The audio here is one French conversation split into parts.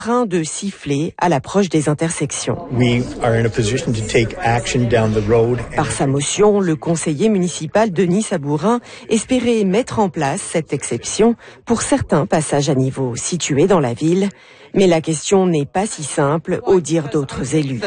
train de siffler à l'approche des intersections. Par sa motion, le conseiller municipal Denis Sabourin espérait mettre en place cette exception pour certains passages à niveau situés dans la ville. Mais la question n'est pas si simple, au dire d'autres élus.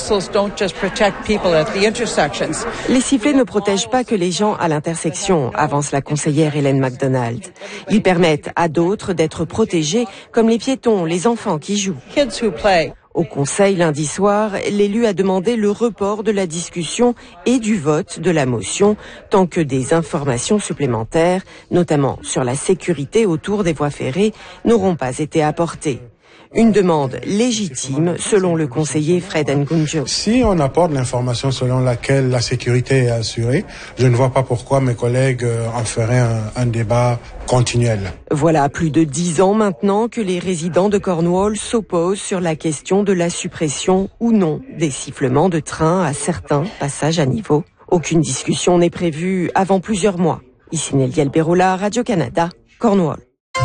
Les sifflets ne protègent pas que les gens à l'intersection, avance la conseillère Hélène MacDonald. Ils permettent à d'autres d'être protégés, comme les piétons, les enfants qui jouent. Au conseil lundi soir, l'élu a demandé le report de la discussion et du vote de la motion, tant que des informations supplémentaires, notamment sur la sécurité autour des voies ferrées, n'auront pas été apportées. Une demande légitime, selon le conseiller Fred Ngunjo. Si on apporte l'information selon laquelle la sécurité est assurée, je ne vois pas pourquoi mes collègues en feraient un débat continuel. Voilà plus de 10 ans maintenant que les résidents de Cornwall s'opposent sur la question de la suppression ou non des sifflements de train à certains passages à niveau. Aucune discussion n'est prévue avant plusieurs mois. Ici Nelly Alberola, Radio-Canada, Cornwall.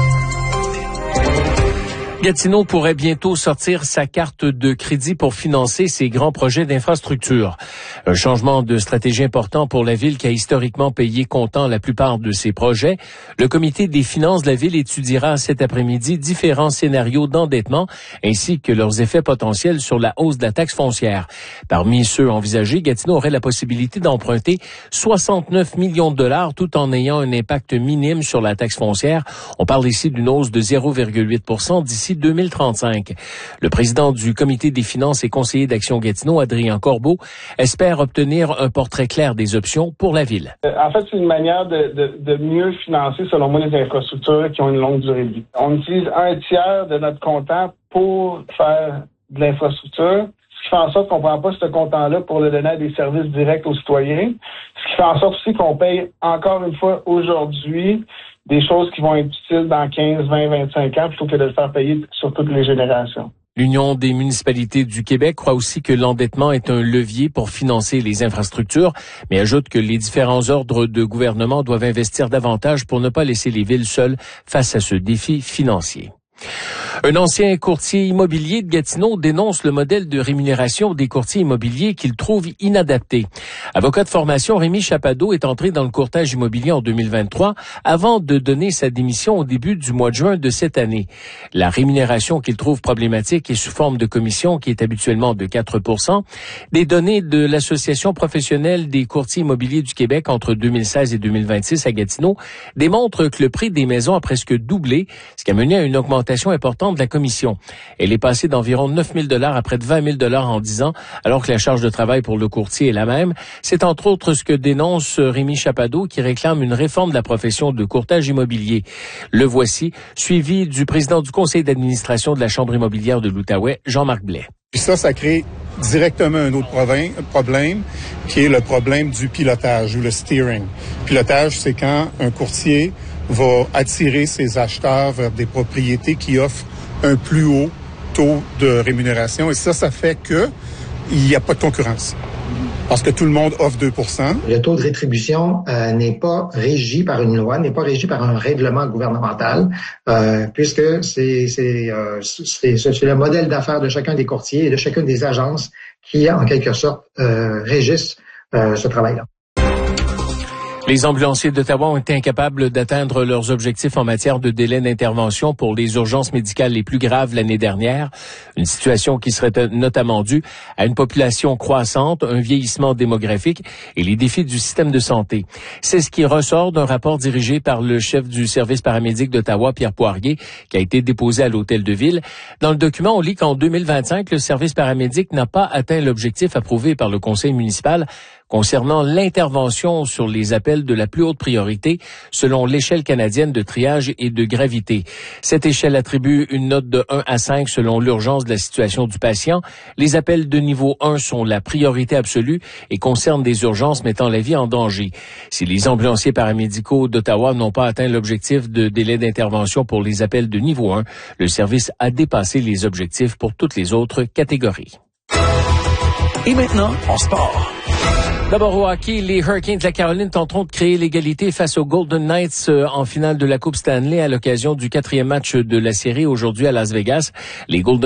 Gatineau pourrait bientôt sortir sa carte de crédit pour financer ses grands projets d'infrastructure. Un changement de stratégie important pour la ville qui a historiquement payé comptant la plupart de ses projets. Le comité des finances de la ville étudiera cet après-midi différents scénarios d'endettement ainsi que leurs effets potentiels sur la hausse de la taxe foncière. Parmi ceux envisagés, Gatineau aurait la possibilité d'emprunter 69 millions de dollars tout en ayant un impact minime sur la taxe foncière. On parle ici d'une hausse de 0,8% d'ici 2035. Le président du comité des finances et conseiller d'Action Gatineau, Adrien Corbeau, espère obtenir un portrait clair des options pour la ville. En fait, c'est une manière de mieux financer, selon moi, les infrastructures qui ont une longue durée de vie. On utilise un tiers de notre comptant pour faire de l'infrastructure, ce qui fait en sorte qu'on ne prend pas ce comptant-là pour le donner à des services directs aux citoyens, ce qui fait en sorte aussi qu'on paye encore une fois aujourd'hui des choses qui vont être utiles dans 15, 20, 25 ans plutôt que de le faire payer sur toutes les générations. L'Union des municipalités du Québec croit aussi que l'endettement est un levier pour financer les infrastructures, mais ajoute que les différents ordres de gouvernement doivent investir davantage pour ne pas laisser les villes seules face à ce défi financier. Un ancien courtier immobilier de Gatineau dénonce le modèle de rémunération des courtiers immobiliers qu'il trouve inadapté. Avocat de formation, Rémi Chapado est entré dans le courtage immobilier en 2023 avant de donner sa démission au début du mois de juin de cette année. La rémunération qu'il trouve problématique est sous forme de commission qui est habituellement de 4%. Des données de l'Association professionnelle des courtiers immobiliers du Québec entre 2016 et 2026 à Gatineau démontrent que le prix des maisons a presque doublé, ce qui a mené à une augmentation importante de la commission. Elle est passée d'environ 9 000 $ à près de 20 000 $ en 10 ans, alors que la charge de travail pour le courtier est la même. C'est entre autres ce que dénonce Rémi Chapado, qui réclame une réforme de la profession de courtage immobilier. Le voici, suivi du président du conseil d'administration de la Chambre immobilière de l'Outaouais, Jean-Marc Blais. Puis ça crée directement un autre problème, qui est le problème du pilotage ou le steering. Pilotage, c'est quand un courtier va attirer ses acheteurs vers des propriétés qui offrent un plus haut taux de rémunération. Et ça fait que il n'y a pas de concurrence. Parce que tout le monde offre 2%. Le taux de rétribution n'est pas régi par une loi, n'est pas régi par un règlement gouvernemental, puisque c'est le modèle d'affaires de chacun des courtiers et de chacune des agences qui, en quelque sorte, régissent ce travail-là. Les ambulanciers d'Ottawa ont été incapables d'atteindre leurs objectifs en matière de délai d'intervention pour les urgences médicales les plus graves l'année dernière. Une situation qui serait notamment due à une population croissante, un vieillissement démographique et les défis du système de santé. C'est ce qui ressort d'un rapport dirigé par le chef du service paramédic d'Ottawa, Pierre Poirier, qui a été déposé à l'Hôtel de Ville. Dans le document, on lit qu'en 2025, le service paramédic n'a pas atteint l'objectif approuvé par le conseil municipal concernant l'intervention sur les appels de la plus haute priorité selon l'échelle canadienne de triage et de gravité. Cette échelle attribue une note de 1 à 5 selon l'urgence de la situation du patient. Les appels de niveau 1 sont la priorité absolue et concernent des urgences mettant la vie en danger. Si les ambulanciers paramédicaux d'Ottawa n'ont pas atteint l'objectif de délai d'intervention pour les appels de niveau 1, le service a dépassé les objectifs pour toutes les autres catégories. Et maintenant, en sport. D'abord au hockey, les Hurricanes de la Caroline tenteront de créer l'égalité face aux Golden Knights en finale de la Coupe Stanley à l'occasion du 4e match de la série aujourd'hui à Las Vegas. Les Golden